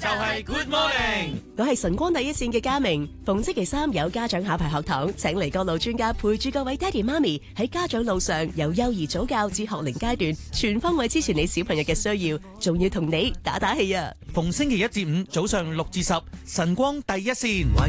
就係 Good Morning。 我係晨光第一線嘅嘉明，逢星期三有家長考牌學堂，請嚟各路專家陪住各位爹哋媽咪喺家長路上，由幼兒早教至學齡階段，全方位支持你小朋友嘅需要，仲要同你打打氣啊！ 逢星期一至五早上6至10，晨光第一線。